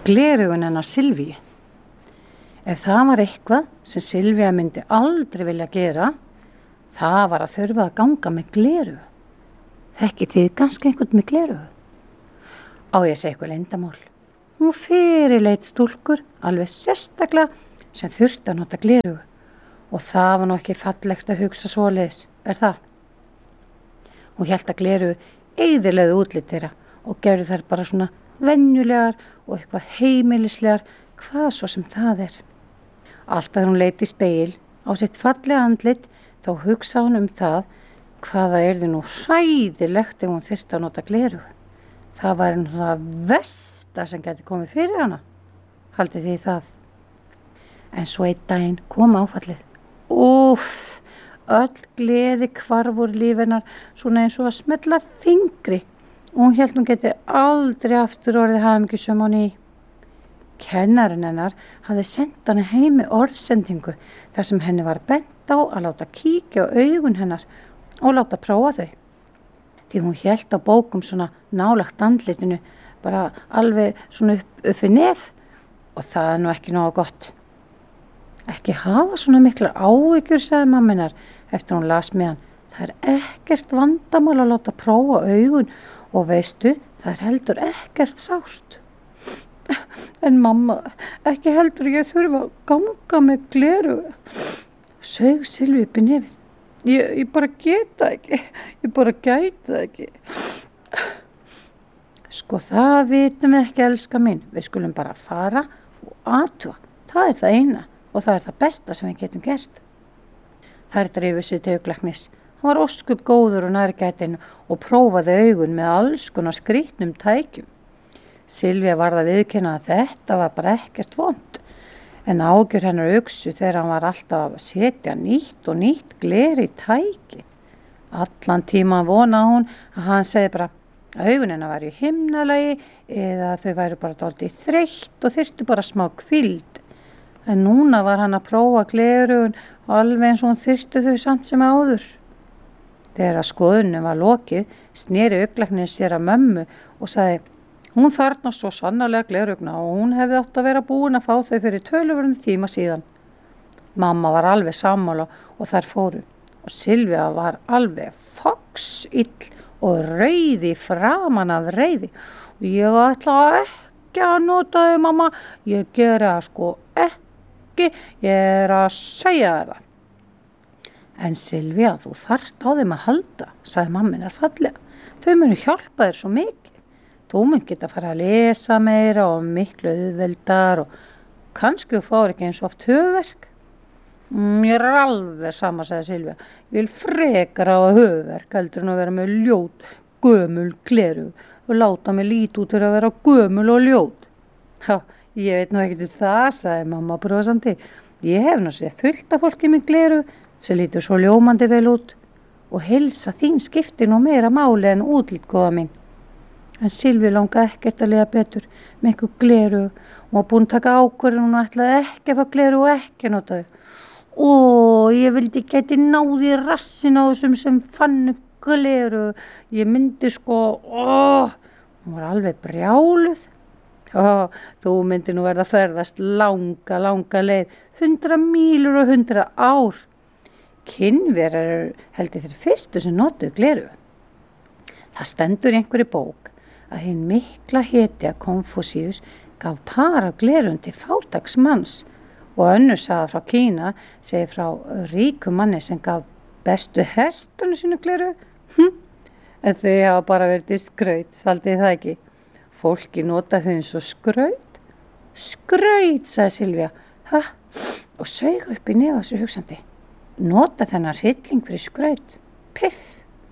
Gleraugun hennar Silvíu. Ef það var eitthvað sem Silvía myndi aldrei vilja gera, það var að þurfa að ganga með gleraugu. Þekkið þið kannski einhvern með gleraugu? Á ég að segja eitthvað leyndarmál. Hún fyrirleit stúlkur alveg sérstaklega sem þurfti að nota gleraugu og það var nú ekki fallegt að hugsa svoleiðis, það? Hún hélt að gleraugu eyðilegu útlit þeirra og gerði þær bara svona venjulegar og eitthvað heimilislegar, hvað svo sem það er. Alltaf þegar hún leit í spegil á sitt fallega andlit þá hugsaði hún það hvaða yrði nú hræðilegt ef hún þyrfti að nota gleraugu. Það væri nú það versta sem gæti komið fyrir hana. Haldið þið það? En svo einn daginn kom áfallið. Úff, öll gleði hvarf úr lífi hennar svona eins og að smella fingri og hún hélt hún geti aldrei aftur orðið hamingjusöm á ný. Kennarinn hennar hafði sendt hana heim með orðsendingu þar sem henni var bent á að láta kíkja á augun hennar og láta prófa þau. Því hún hélt á bókum svona nálagt andlitinu, bara alveg svona upp við nef og það er nú ekki nógu gott. Ekki hafa svona miklar áhyggjur, sagði mamma hennar eftir hún las með hann. Það er ekkert vandamál að láta prófa augun og veistu, það er heldur ekkert sárt. En mamma, ekki heldur ég þurfa að ganga með gleraugu. Saug Silvíu upp í nefið. Ég bara geta ekki, ég bara gæta ekki. Sko það vitum við ekki, elska mín. Við skulum bara fara og athuga. Það er það eina og það er það besta sem við getum gert. Þær drifu sig til augnlæknis. Hann var óskup góður og nærgætinn og prófaði augun með alls konar skrýtnum tækjum. Silvía varð að viðurkenna að þetta var bara ekkert vont. En ágjör hennar uxu þegar hann var alltaf að setja nýtt og nýtt gler í tækið. Allan tíman vonaði hún að hann segi bara að augun hennar væru í himnalagi eða þau væru bara dálítið þreytt og þyrftu bara smá hvíld. En núna var hann að prófa gleraugun alveg eins og hún þyrftu þau samt sem áður. Þegar að skoðunum var lokið, sneri augnlæknirinn sér að mömmu og sagði hún þarfnast svo sannarlega gleraugun og hún hefði átt að vera búin að fá þau fyrir töluverðum tíma síðan. Mamma var alveg sammála og þær fóru og Silvía var alveg foxill og rauð í framan af reiði. Og ég ætla ekki að nota þau, mamma, ég gera það sko ekki, ég er að segja þér það. En Silvía, þú þarft á þeim að halda, sagði mamma hennar fallega. Þau munu hjálpa þér svo mikið. Þú mun geta að fara að lesa meira og miklu auðveldar og kannski þú fáir ekki eins og oft höfuðverk. Ég er alveg sama, sagði Silvía. Ég vil frekar á höfuðverk heldur en að vera með ljót, gömul gleraugu og láta mig líta út fyrir að vera gömul og ljót. Já, ég veit nú ekkert það, sagði mamma brosandi. Ég hef nú séð fullt af fólki með gleraugu sem lítur svo ljómandi vel út og heilsa þín skiptir nú meira máli en útlit, góða mín. En Silvíu langaði ekkert að liða betur með einhver gleraugu og var búin að taka ákvörðun og hún ætlaði ekki að fá gleraugu og ekki að nota þau. Ég vildi geti náði í rassin á þessum sem fann gleraugu. Ég myndi sko, hún var alveg brjáluð. Þú myndi nú verða að ferðast langa leið, 100 mílur og 100 ár. Kínverjar held ég þeir fyrstu sem notuðu gleraugu. Það stendur í einhverri bók að hinn mikla hetja Konfúsíus gaf par af gleraugun til fátæks manns og önnur saga frá Kína segir frá ríkum manni sem gaf bestu hestunum sínu gleraugu. En þau hafa bara verið til skraut, haldið það ekki. Fólki nota þau eins og skraut. Skraut, sagði Silvía. Og saug upp í nefið þessu hugsandi. Nota þennan hrylling fyrir skraut. Piff.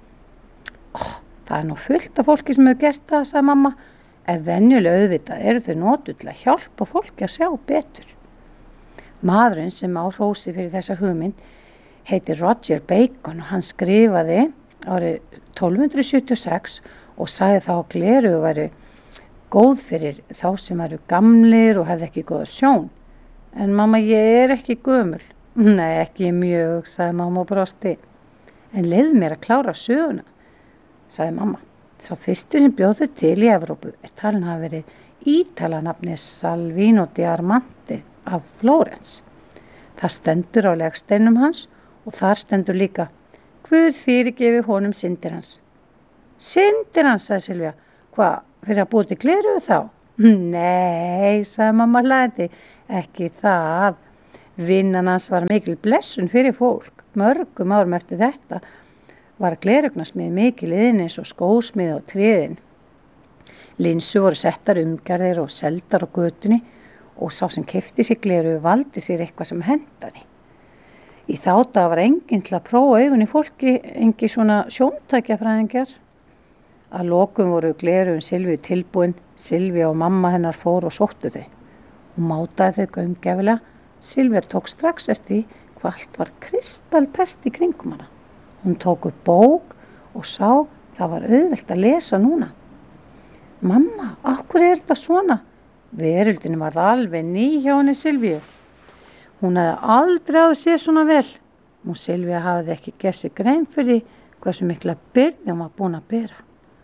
Það er nú fullt af fólki sem hefur gert það, sagði mamma. Ef venjulega auðvitað eru þau notuð til að hjálpa fólki að sjá betur. Maðurinn sem á hrósi fyrir þessa hugmynd heitir Roger Bacon og hann skrifaði árið 1276 og sagði þá að gleraugu væru góð fyrir þá sem væru gamlir og hefði ekki góða sjón. En mamma, ég er ekki gömul. Nei, ekki mjög, sagði mamma og brosti. En leyfðu mér að klára söguna, sagði mamma. Sá fyrsti sem bjóð þau til í Evrópu talinn hafa verið Ítalanafni Salvino di Armante af Flórens. Það stendur á legsteinum hans og þar stendur líka: Guð fyrirgefi honum syndir hans. Syndir hans, sagði Silvía. Hvað, fyrir að búa til glerugu þá? Nei, sagði mamma hlæjandi, ekki það. Vinnan hans var mikil blessun fyrir fólk. Mörgum árum eftir þetta var glerugnasmíð mikil iðn eins og skósmíð og tréðin. Linsur voru settar umgerðir og seldar á götunni og sá sem keypti sér glerugu valdi sér eitthvað sem hentaði. Í þá daga var enginn til að prófa augun í fólki, engi svona sjóntækjafræðingar. Að lokum voru gleraugun Silvíu tilbúin. Silvía og mamma hennar fóru og sóttu þau. Hún mátaði þau gaumgæfilega. Silvía tók strax eftir hvað allt var kristaltært í kringum hana. Hún tók upp bók og sá það var auðvelt að lesa núna. Mamma, af hverju þetta svona? Veröldin var alveg ný hjá henni Silvíu. Hún hefði aldrei áður séð svona vel. Hún Silvía hafði ekki gert sér grein fyrir hversu mikla byrði hún var búin að bera.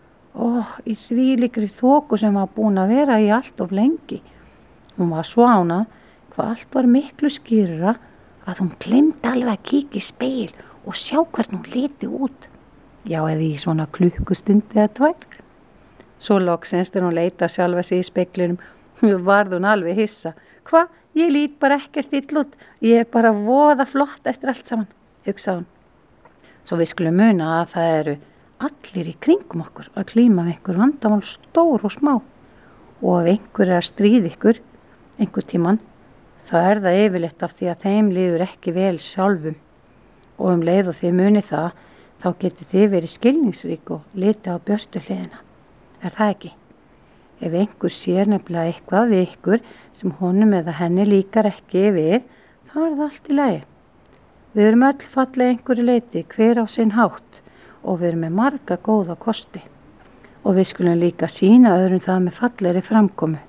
Í þvílíkri þoku sem var búin að vera í allt of lengi. Hún var svo ánað hvað allt var miklu skýrara að hún gleymdi alveg að kíkja í spegil og sjá hvernig hún liti út. Já, eða í svona klukkustund eða 2. Svo loksins þegar hún leita sjálfa sig í speglinum, varð hún alveg hissa. Hvað? Ég lít bara ekkert illa út. Ég er bara voða flott eftir allt saman, hugsaði hún. Svo við skulum muna að það eru allir í kringum okkur að klíma við einhver vandamál stór og smá. Og ef einhver er að stríða ykkur einhver tíman, þá er það yfirleitt af því að þeim líður ekki vel sjálfum. Og leið og þið muni það, þá getið þið verið skilningsrík og litið á björtu hliðina. Er það ekki? Ef einhver sér nefnilega eitthvað við ykkur sem honum eða henni líkar ekki við, þá er það allt í lagi. Við erum öll fallega einhverju leyti, hver á sinn hátt, og við erum með marga góða kosti. Og við skulum líka sýna öðrum það með fallegri framkomu.